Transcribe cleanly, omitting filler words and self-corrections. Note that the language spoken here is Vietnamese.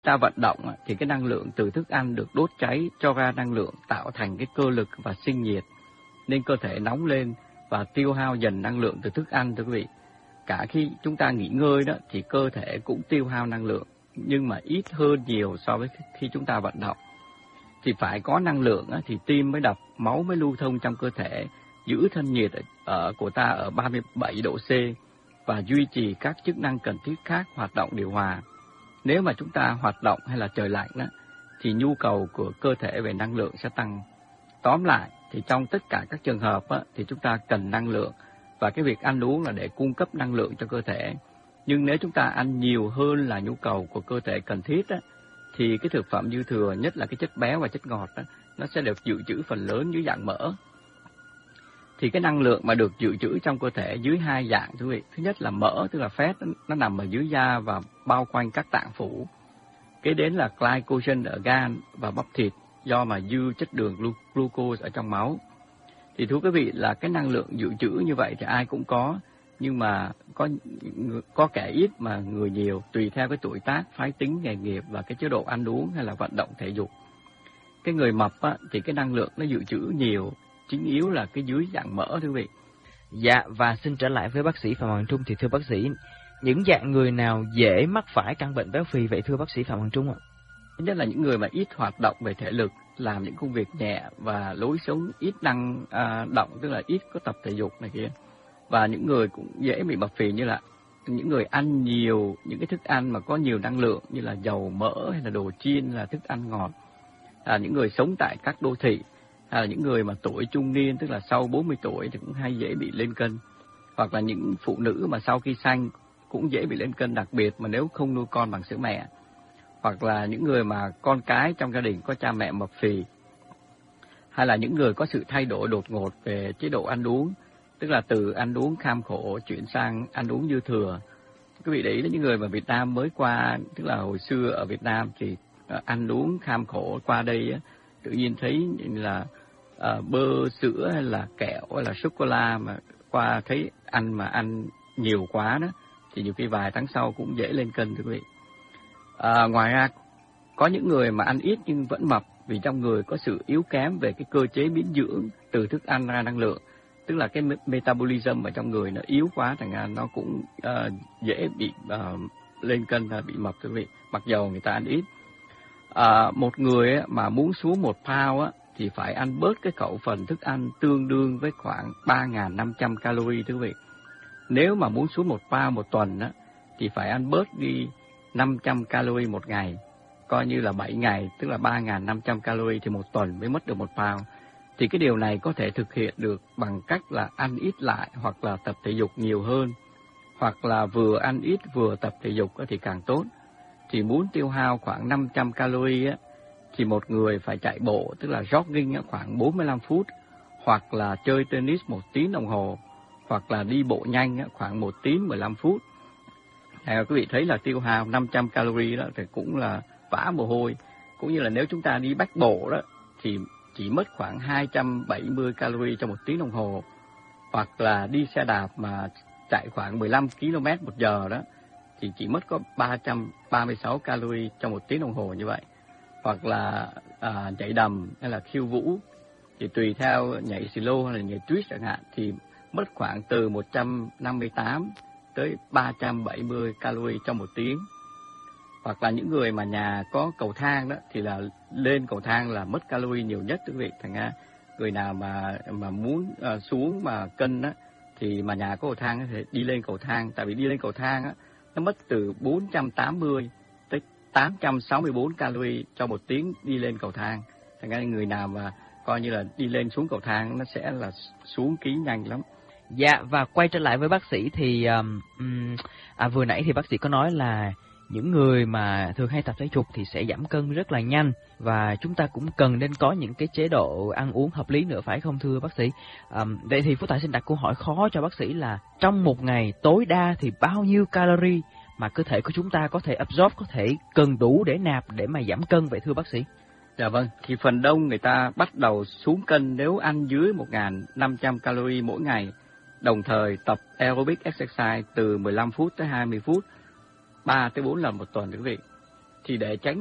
Ta vận động thì cái năng lượng từ thức ăn được đốt cháy cho ra năng lượng tạo thành cái cơ lực và sinh nhiệt, nên cơ thể nóng lên và tiêu hao dần năng lượng từ thức ăn, thưa quý vị. Cả khi chúng ta nghỉ ngơi đó thì cơ thể cũng tiêu hao năng lượng, nhưng mà ít hơn nhiều so với khi chúng ta vận động. Thì phải có năng lượng thì tim mới đập, máu mới lưu thông trong cơ thể, giữ thân nhiệt của ta ở 37 độ C và duy trì các chức năng cần thiết khác hoạt động điều hòa. Nếu mà chúng ta hoạt động hay là trời lạnh đó, thì nhu cầu của cơ thể về năng lượng sẽ tăng. Tóm lại thì trong tất cả các trường hợp thì chúng ta cần năng lượng, và cái việc ăn uống là để cung cấp năng lượng cho cơ thể. Nhưng nếu chúng ta ăn nhiều hơn là nhu cầu của cơ thể cần thiết thì cái thực phẩm dư thừa, nhất là cái chất béo và chất ngọt nó sẽ được dự trữ phần lớn dưới dạng mỡ. Thì cái năng lượng mà được dự trữ trong cơ thể dưới hai dạng, thưa quý vị. Thứ nhất là mỡ, tức là fat, nó nằm ở dưới da và bao quanh các tạng phủ. Kế đến là glycogen ở gan và bắp thịt, do mà dư chất đường glucose ở trong máu. Thì thưa quý vị, là cái năng lượng dự trữ như vậy thì ai cũng có, nhưng mà có kẻ ít mà người nhiều, tùy theo cái tuổi tác, phái tính, nghề nghiệp và cái chế độ ăn uống hay là vận động thể dục. Cái người mập thì cái năng lượng nó dự trữ nhiều, chính yếu là cái dưới dạng mỡ, thưa quý vị. Dạ, và xin trở lại với bác sĩ Phạm Hoàng Trung, thì thưa bác sĩ, những dạng người nào dễ mắc phải căn bệnh béo phì vậy thưa bác sĩ Phạm Hoàng Trung ạ? Thứ nhất là những người mà ít hoạt động về thể lực, làm những công việc nhẹ và lối sống ít năng động, tức là ít có tập thể dục này kia. Và những người cũng dễ bị mập phì như là những người ăn nhiều những cái thức ăn mà có nhiều năng lượng như là dầu mỡ hay là đồ chiên, là thức ăn ngọt. Những người sống tại các đô thị, hay là những người mà tuổi trung niên, tức là sau 40 tuổi thì cũng hay dễ bị lên cân. Hoặc là những phụ nữ mà sau khi sanh cũng dễ bị lên cân, đặc biệt mà nếu không nuôi con bằng sữa mẹ. Hoặc là những người mà con cái trong gia đình có cha mẹ mập phì. Hay là những người có sự thay đổi đột ngột về chế độ ăn uống, tức là từ ăn uống kham khổ chuyển sang ăn uống dư thừa. Quý vị để ý là những người mà Việt Nam mới qua, tức là hồi xưa ở Việt Nam thì ăn uống kham khổ, qua đây tự nhiên thấy là bơ, sữa hay là kẹo hay là sô-cô-la, mà qua thấy ăn nhiều quá đó thì nhiều khi vài tháng sau cũng dễ lên cân, thưa quý vị. Ngoài ra có những người mà ăn ít nhưng vẫn mập vì trong người có sự yếu kém về cái cơ chế biến dưỡng từ thức ăn ra năng lượng, tức là cái metabolism ở trong người nó yếu quá, thành ra nó cũng dễ bị lên cân, bị mập, thưa quý vị, mặc dầu người ta ăn ít. Một người mà muốn xuống 1 pound thì phải ăn bớt cái khẩu phần thức ăn tương đương với khoảng 3.500 calorie, thưa quý vị. Nếu mà muốn xuống 1 pound một tuần thì phải ăn bớt đi 500 calorie một ngày, coi như là 7 ngày, tức là 3.500 calorie thì một tuần mới mất được 1 pound. Thì cái điều này có thể thực hiện được bằng cách là ăn ít lại, hoặc là tập thể dục nhiều hơn, hoặc là vừa ăn ít vừa tập thể dục thì càng tốt. Thì muốn tiêu hao khoảng 500 calorie thì một người phải chạy bộ, tức là jogging khoảng 45 phút, hoặc là chơi tennis 1 tiếng đồng hồ, hoặc là đi bộ nhanh khoảng 1 tiếng 15 phút. Quý vị thấy là tiêu hao 500 calorie đó thì cũng là vã mồ hôi. Cũng như là nếu chúng ta đi bách bộ đó thì chỉ mất khoảng 270 calorie trong 1 tiếng đồng hồ. Hoặc là đi xe đạp mà chạy khoảng 15 km một giờ đó thì chỉ mất có 336 calorie trong 1 tiếng đồng hồ như vậy. Hoặc là nhảy đầm hay là khiêu vũ, thì tùy theo nhảy slow hay là nhảy twist chẳng hạn, thì mất khoảng từ 158 tới 370 calorie trong 1 tiếng. Hoặc là những người mà nhà có cầu thang đó thì là lên cầu thang là mất calorie nhiều nhất, quý vị. Thành ra người nào mà muốn xuống mà cân thì mà nhà có cầu thang thì đi lên cầu thang, tại vì đi lên cầu thang nó mất từ 480 tới 864 calorie cho 1 tiếng đi lên cầu thang. Thành ra người nào mà coi như là đi lên xuống cầu thang nó sẽ là xuống ký nhanh lắm. Dạ, và quay trở lại với bác sĩ thì vừa nãy thì bác sĩ có nói là những người mà thường hay tập thể dục thì sẽ giảm cân rất là nhanh, và chúng ta cũng cần nên có những cái chế độ ăn uống hợp lý nữa, phải không thưa bác sĩ? Vậy thì Phú Tài xin đặt câu hỏi khó cho bác sĩ là trong một ngày tối đa thì bao nhiêu calorie mà cơ thể của chúng ta có thể absorb, có thể cần đủ để nạp để mà giảm cân vậy thưa bác sĩ? Dạ vâng, thì phần đông người ta bắt đầu xuống cân nếu ăn dưới 1.500 calorie mỗi ngày, đồng thời tập aerobic exercise từ 15 phút tới 20 phút, 3 tới 4 lần một tuần, quý vị. thì để tránh